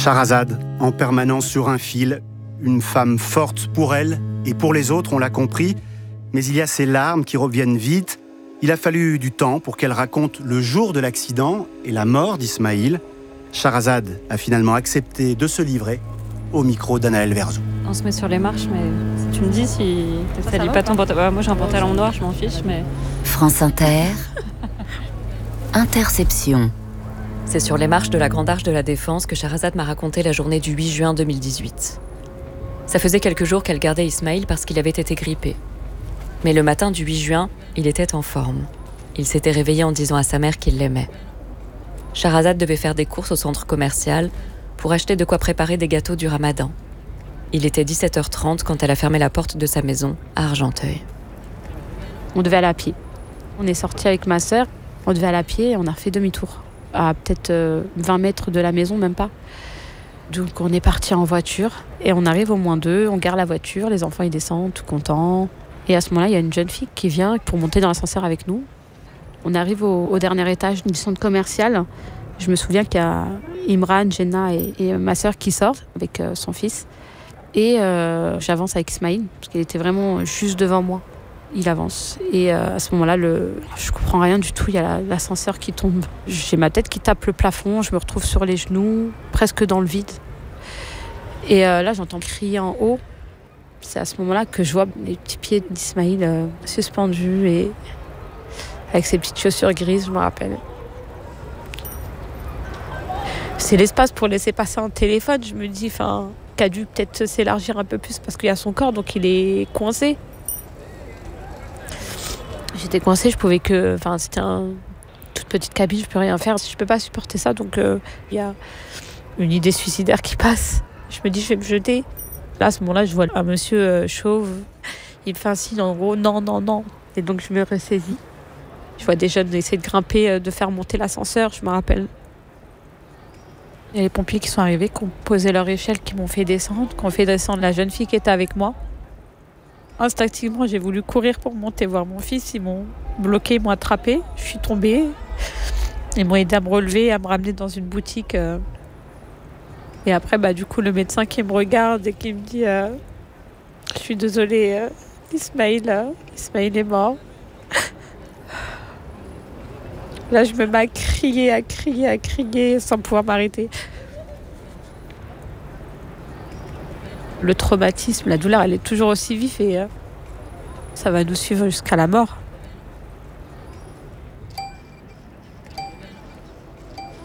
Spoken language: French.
Shahrazad, en permanence sur un fil, une femme forte pour elle et pour les autres, on l'a compris, mais il y a ces larmes qui reviennent vite. Il a fallu du temps pour qu'elle raconte le jour de l'accident et la mort d'Ismaïl. Shahrazad a finalement accepté de se livrer au micro d'Anaël Verzou. On se met sur les marches, mais si tu me dis si ça lit pas ton pantalon. Moi j'ai un pantalon noir, je m'en fiche, mais... France Inter, Interception. C'est sur les marches de la Grande Arche de la Défense que Shahrazad m'a raconté la journée du 8 juin 2018. Ça faisait quelques jours qu'elle gardait Ismaïl parce qu'il avait été grippé. Mais le matin du 8 juin, il était en forme. Il s'était réveillé en disant à sa mère qu'il l'aimait. Shahrazad devait faire des courses au centre commercial pour acheter de quoi préparer des gâteaux du Ramadan. Il était 17h30 quand elle a fermé la porte de sa maison à Argenteuil. On devait aller à pied. On est sorti avec ma sœur, on devait aller à pied et on a fait demi-tour. À peut-être 20 mètres de la maison, même pas. Donc on est parti en voiture et on arrive au -2, on gare la voiture, les enfants ils descendent tout contents. Et à ce moment-là, il y a une jeune fille qui vient pour monter dans l'ascenseur avec nous. On arrive au dernier étage du centre commercial. Je me souviens qu'il y a Imran, Jenna et ma sœur qui sortent avec son fils. Et j'avance avec Ismaïl, parce qu'il était vraiment juste devant moi. Il avance. Et à ce moment-là, je comprends rien du tout. Il y a l'ascenseur qui tombe. J'ai ma tête qui tape le plafond. Je me retrouve sur les genoux, presque dans le vide. Et là, j'entends crier en haut. C'est à ce moment-là que je vois les petits pieds d'Ismaïl suspendus et avec ses petites chaussures grises, je me rappelle. C'est l'espace pour laisser passer un téléphone, je me dis, qui a dû peut-être s'élargir un peu plus parce qu'il y a son corps, donc il est coincé. J'étais coincée, je pouvais que... c'était une toute petite cabine, je peux rien faire. Je peux pas supporter ça, donc il y a une idée suicidaire qui passe. Je me dis, je vais me jeter. Là, à ce moment-là, je vois un monsieur chauve. Il me fait un signe en gros, non, non, non. Et donc, je me ressaisis. Je vois des jeunes essayer de grimper, de faire monter l'ascenseur, je me rappelle. Il y a les pompiers qui sont arrivés, qui ont posé leur échelle, qui m'ont fait descendre, qui ont fait descendre la jeune fille qui était avec moi. Instinctivement, j'ai voulu courir pour monter voir mon fils. Ils m'ont bloqué, ils m'ont attrapé. Je suis tombée. Ils m'ont aidé à me relever, à me ramener dans une boutique. Et après, du coup, le médecin qui me regarde et qui me dit je suis désolée, Ismaïl est mort. Là, je me mets à crier sans pouvoir m'arrêter. Le traumatisme, la douleur, elle est toujours aussi vive et ça va nous suivre jusqu'à la mort.